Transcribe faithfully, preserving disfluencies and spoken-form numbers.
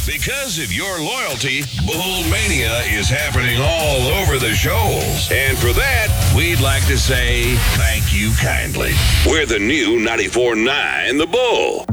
Because of your loyalty, Bull Mania is happening all over the shoals. And for that, we'd like to say thank you kindly. We're the new ninety-four point nine The Bull.